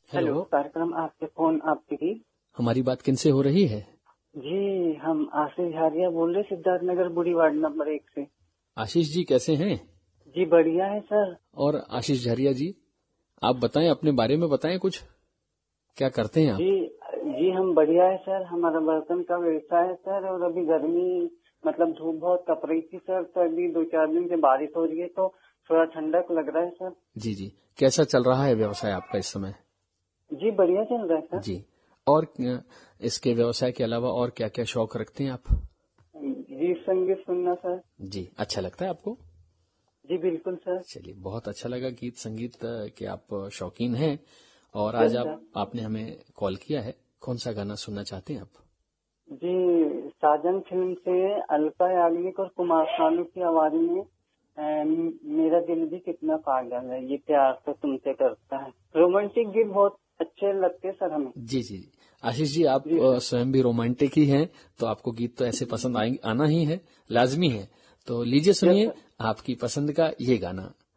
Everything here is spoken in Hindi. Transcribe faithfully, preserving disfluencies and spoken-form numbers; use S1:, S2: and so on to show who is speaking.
S1: हेलो।
S2: हेलो, कार्यक्रम आपके फोन आपकी थी।
S1: हमारी बात किनसे हो रही है?
S2: जी, हम आशीष झारिया बोल रहे, सिद्धार्थ नगर बुरी वार्ड नंबर एक से।
S1: आशीष जी कैसे हैं?
S2: जी बढ़िया है सर।
S1: और आशीष झारिया जी, आप बताएं, अपने बारे में बताएं कुछ, क्या करते हैं आप?
S2: जी जी हम बढ़िया है सर, हमारा बर्तन का व्यवसाय है सर। और अभी गर्मी मतलब धूप बहुत तप रही थी सर, तो अभी दो चार दिन से बारिश हो रही है तो थोड़ा ठंडक लग रहा है सर।
S1: जी जी, कैसा चल रहा है व्यवसाय आपका इस समय?
S2: जी बढ़िया चल रहा है सर।
S1: जी, और अ, इसके व्यवसाय के अलावा और क्या क्या शौक रखते हैं आप?
S2: जी संगीत सुनना सर।
S1: जी, अच्छा लगता है आपको?
S2: जी बिल्कुल सर।
S1: चलिए, बहुत अच्छा लगा गीत संगीत अ, के आप शौकीन हैं। और
S2: यस
S1: आज आप
S2: सर।
S1: आपने हमें कॉल किया है, कौन सा गाना सुनना चाहते हैं आप?
S2: जी साजन फिल्म से अलका याग्निक और कुमार सानू की आवाज में अ, मेरा दिल भी कितना पागल है, ये प्यार तो तुमसे करता है। रोमांटिक गीत बहुत अच्छे लगते हैं सर हमें।
S1: जी जी जी। आशीष जी, आप
S2: जी
S1: अ,
S2: सर।
S1: स्वयं भी रोमांटिक ही हैं, तो आपको गीत तो ऐसे पसंद आएंगे, आना ही है, लाजमी है। तो लीजिए,
S2: यस
S1: सुनिए
S2: सर।
S1: आपकी पसंद का ये गाना।